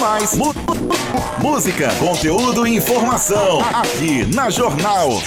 Mais música, conteúdo e informação aqui na Jornal.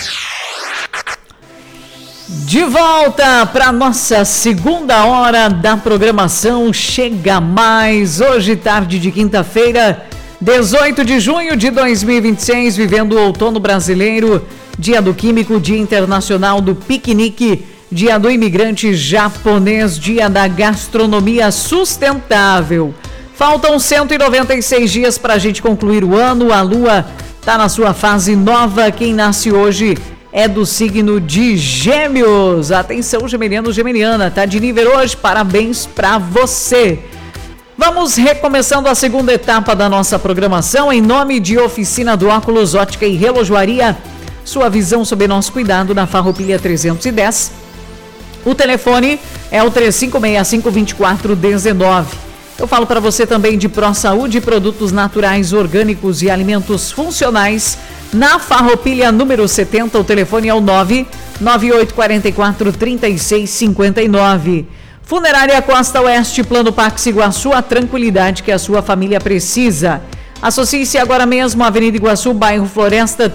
De volta para nossa segunda hora da programação Chega Mais. Hoje, tarde de quinta-feira, 18 de junho de 2026, vivendo o outono brasileiro, Dia do Químico, Dia Internacional do Piquenique, Dia do Imigrante Japonês, Dia da Gastronomia Sustentável. Faltam 196 dias para a gente concluir o ano. A Lua está na sua fase nova. Quem nasce hoje é do signo de Gêmeos. Atenção, geminiano, geminiana, tá de nível hoje. Parabéns para você. Vamos recomeçando a segunda etapa da nossa programação. Em nome de Oficina do Óculos, Ótica e Relojoaria, sua visão sob nosso cuidado na Farroupilha 310. O telefone é o 3565-2419. Eu falo para você também de Pro Saúde, produtos naturais, orgânicos e alimentos funcionais. Na Farroupilha número 70, o telefone é o 99844-3659. Funerária Costa Oeste, Plano Pax Iguaçu, a tranquilidade que a sua família precisa. Associe-se agora mesmo à Avenida Iguaçu, bairro Floresta,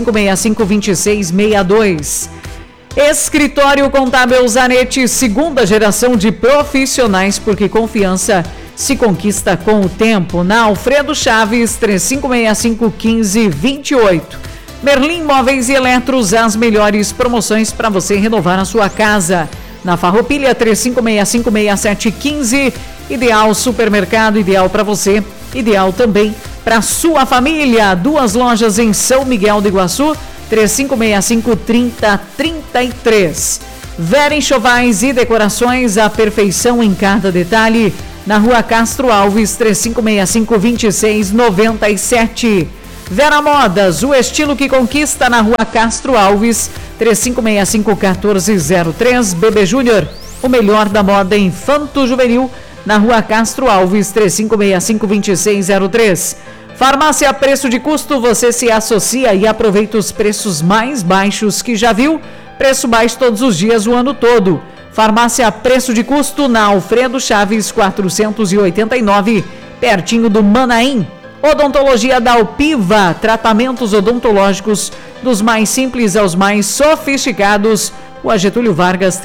3565-2662. Escritório Contábil Zanetti, segunda geração de profissionais, porque confiança se conquista com o tempo. Na Alfredo Chaves, 3565-1528. Merlin Móveis e Eletros, as melhores promoções para você renovar a sua casa. Na Farroupilha, 3565-6715. Ideal Supermercado, ideal para você, ideal também para sua família. Duas lojas em São Miguel do Iguaçu, 3565-3033. Vera Enxovais e Decorações, a perfeição em cada detalhe. Na Rua Castro Alves, 3565-2697. Vera Modas, o estilo que conquista, na Rua Castro Alves, 3565-1403. Bebê Júnior, o melhor da moda infanto-juvenil, na Rua Castro Alves, 3565-2603. Farmácia Preço de Custo, você se associa e aproveita os preços mais baixos que já viu. Preço baixo todos os dias, o ano todo. Farmácia Preço de Custo, na Alfredo Chaves 489, pertinho do Manaim. Odontologia da Alpiva, tratamentos odontológicos dos mais simples aos mais sofisticados. Rua Getúlio Vargas,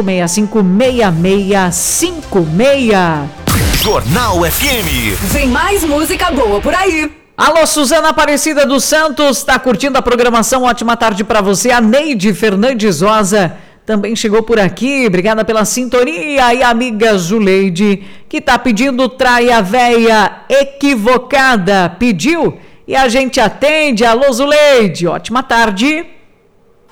3565-6656. Jornal FM. Vem mais música boa por aí. Alô, Suzana Aparecida dos Santos, tá curtindo a programação? Ótima tarde para você. A Neide Fernandes Rosa também chegou por aqui, obrigada pela sintonia. E a amiga Zuleide, que tá pedindo Traia Véia Equivocada, pediu e a gente atende. Alô, Zuleide, ótima tarde.